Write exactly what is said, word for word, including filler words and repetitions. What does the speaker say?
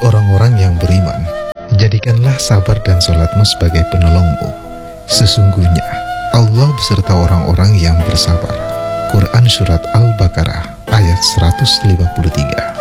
orang-orang yang beriman, jadikanlah sabar dan sholatmu sebagai penolongmu. Sesungguhnya Allah beserta orang-orang yang bersabar. Quran Surat Al-Baqarah ayat seratus lima puluh tiga.